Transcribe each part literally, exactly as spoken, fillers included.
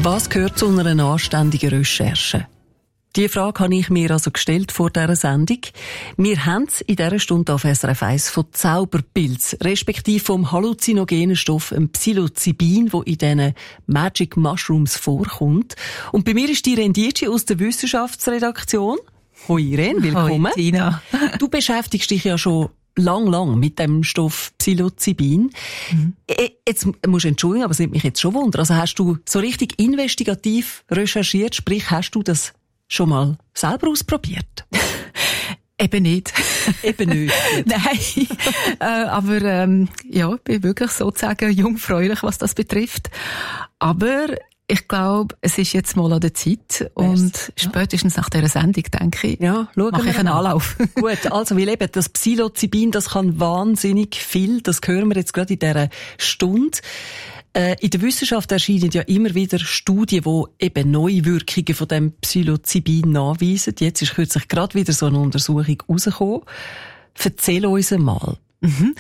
Was gehört zu einer anständigen Recherche? Die Frage habe ich mir also gestellt vor dieser Sendung. Wir haben es in dieser Stunde auf S R F eins von Zauberpilz, respektive vom halluzinogenen Stoff Psilocybin, der in diesen Magic Mushrooms vorkommt. Und bei mir ist die Irene Dietschi aus der Wissenschaftsredaktion. Hoi Irene, willkommen. Hoi Tina. Du beschäftigst dich ja schon lang, lang mit dem Stoff Psilocybin. Mhm. Jetzt musst du entschuldigen, aber es nimmt mich jetzt schon Wunder. Also hast du so richtig investigativ recherchiert, sprich, hast du das schon mal selber ausprobiert? Eben nicht. Eben nicht. Nein. äh, aber ähm, ja, ich bin wirklich sozusagen jungfräulich, was das betrifft. Aber ich glaube, es ist jetzt mal an der Zeit. Und ja. spätestens nach dieser Sendung, denke ich, ja, mache ich einen Anlauf. Gut, also weil eben das Psilocybin, das kann wahnsinnig viel. Das hören wir jetzt gerade in dieser Stunde. Äh, in der Wissenschaft erscheinen ja immer wieder Studien, die eben neue Wirkungen von dem Psilocybin nachweisen. Jetzt ist kürzlich gerade wieder so eine Untersuchung rausgekommen. Erzähl uns mal. Mhm.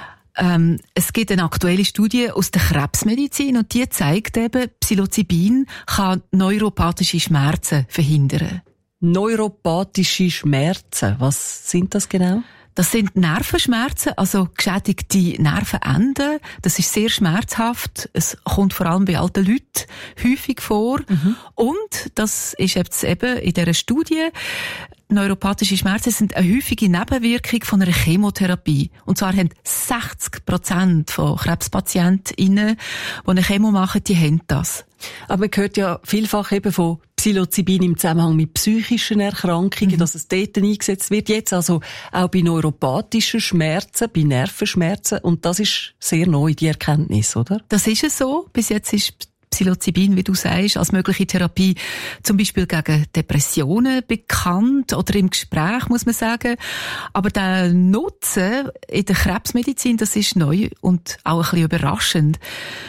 Ähm, es gibt eine aktuelle Studie aus der Krebsmedizin und die zeigt eben, Psilocybin kann neuropathische Schmerzen verhindern. Neuropathische Schmerzen, was sind das genau? Das sind Nervenschmerzen, also geschädigte Nervenenden. Das ist sehr schmerzhaft. Es kommt vor allem bei alten Leuten häufig vor. Mhm. Und das ist jetzt eben in dieser Studie, neuropathische Schmerzen sind eine häufige Nebenwirkung von einer Chemotherapie. Und zwar haben sechzig Prozent von KrebspatientInnen, die eine Chemo machen, die haben das. Aber man hört ja vielfach eben von Psilocybin im Zusammenhang mit psychischen Erkrankungen, mhm. dass es dort eingesetzt wird. Jetzt also auch bei neuropathischen Schmerzen, bei Nervenschmerzen. Und das ist sehr neu, die Erkenntnis, oder? Das ist es so. Bis jetzt ist Psilocybin, wie du sagst, als mögliche Therapie zum Beispiel gegen Depressionen bekannt oder im Gespräch, muss man sagen. Aber der Nutzen in der Krebsmedizin, das ist neu und auch ein bisschen überraschend.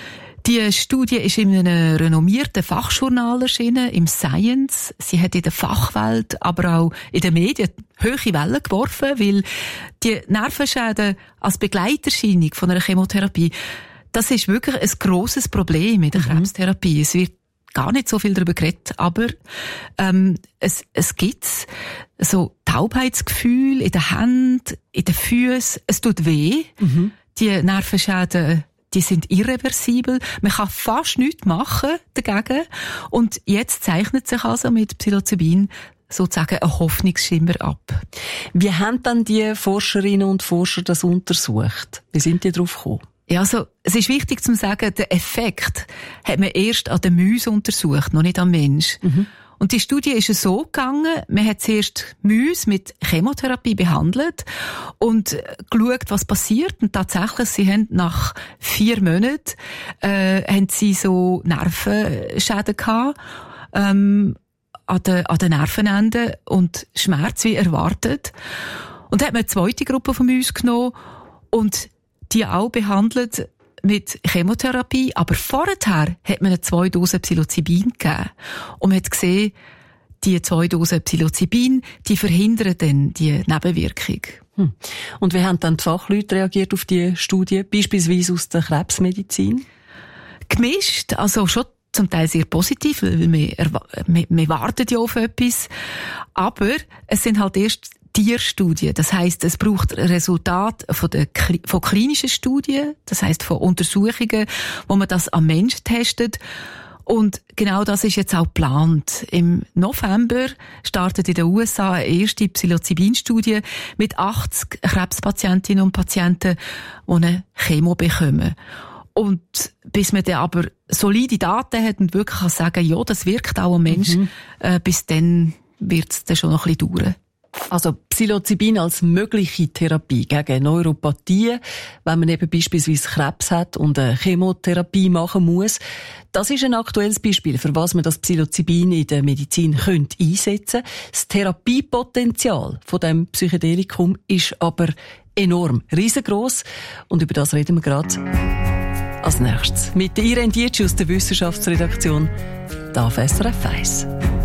Die Studie ist in einem renommierten Fachjournal erschienen, im Science. Sie hat in der Fachwelt, aber auch in den Medien hohe Wellen geworfen, weil die Nervenschäden als Begleiterscheinung von einer Chemotherapie, das ist wirklich ein grosses Problem in der mhm. Krebstherapie. Es wird gar nicht so viel darüber geredet, aber ähm, es, es gibt so Taubheitsgefühl in den Händen, in den Füßen. Es tut weh. Mhm. Die Nervenschäden, die sind irreversibel. Man kann fast nichts machen dagegen. Und jetzt zeichnet sich also mit Psilocybin sozusagen ein Hoffnungsschimmer ab. Wie haben dann die Forscherinnen und Forscher das untersucht? Wie sind die darauf gekommen? Ja, also, es ist wichtig zu sagen, den Effekt hat man erst an den Mäusen untersucht, noch nicht am Mensch. Mhm. Und die Studie ist so gegangen, man hat zuerst Mäuse mit Chemotherapie behandelt und geschaut, was passiert. Und tatsächlich, sie haben nach vier Monaten, äh, haben sie so Nervenschäden gehabt, ähm, an den, an den Nervenenden und Schmerz wie erwartet. Und dann hat man eine zweite Gruppe von Mäusen genommen und die auch behandelt mit Chemotherapie, aber vorher hat man eine zwei Dosen Psilocybin gegeben. Und man hat gesehen, die zwei Dosen Psilocybin, die verhindern dann die Nebenwirkung. Hm. Und wie haben dann die Fachleute reagiert auf die Studie, beispielsweise aus der Krebsmedizin? Gemischt, also schon zum Teil sehr positiv, weil wir, wir, wir warten ja auf etwas. Aber es sind halt erst Tierstudien. Das heisst, es braucht Resultate von, der, von klinischen Studien, das heisst von Untersuchungen, wo man das am Menschen testet. Und genau das ist jetzt auch geplant. Im November startet in den U S A eine erste Psilocybin-Studie mit achtzig Krebspatientinnen und Patienten, die eine Chemo bekommen. Und bis man dann aber solide Daten hat und wirklich kann sagen, ja, das wirkt auch am Menschen, mhm. äh, bis dann wird es dann schon noch ein bisschen dauern. Also Psilocybin als mögliche Therapie gegen Neuropathien, wenn man eben beispielsweise Krebs hat und eine Chemotherapie machen muss. Das ist ein aktuelles Beispiel, für was man das Psilocybin in der Medizin könnte einsetzen. Das Therapiepotenzial von dem Psychedelikum ist aber enorm, riesengroß. Und über das reden wir gerade als nächstes mit Irene Dietschi aus der Wissenschaftsredaktion da auf S R F eins.